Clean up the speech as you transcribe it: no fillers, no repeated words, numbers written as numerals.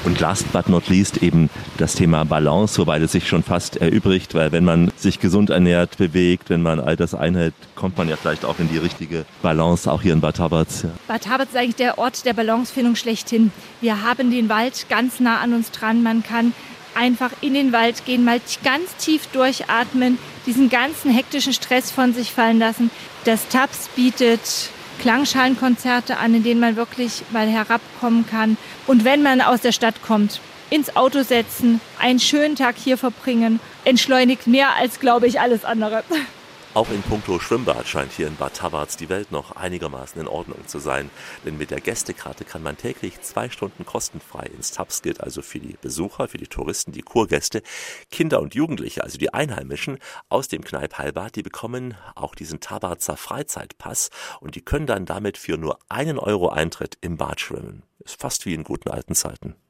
Und last but not least eben das Thema Balance, wobei das sich schon fast erübrigt, weil wenn man sich gesund ernährt, bewegt, wenn man all das einhält, kommt man ja vielleicht auch in die richtige Balance, auch hier in Bad Haberts. Ja. Bad Haberts ist eigentlich der Ort der Balancefindung schlechthin. Wir haben den Wald ganz nah an uns dran. Man kann einfach in den Wald gehen, mal ganz tief durchatmen, diesen ganzen hektischen Stress von sich fallen lassen. Das Taps bietet Klangschalenkonzerte an, in denen man wirklich mal herabkommen kann. Und wenn man aus der Stadt kommt, ins Auto setzen, einen schönen Tag hier verbringen, entschleunigt mehr als, glaube ich, alles andere. Auch in puncto Schwimmbad scheint hier in Bad Haberts die Welt noch einigermaßen in Ordnung zu sein. Denn mit der Gästekarte kann man täglich 2 Stunden kostenfrei ins Taps. Gilt also für die Besucher, für die Touristen, die Kurgäste, Kinder und Jugendliche, also die Einheimischen aus dem Kneipp-Heilbad, die bekommen auch diesen Tabarzer Freizeitpass und die können dann damit für nur 1 € Eintritt im Bad schwimmen. Ist fast wie in guten alten Zeiten.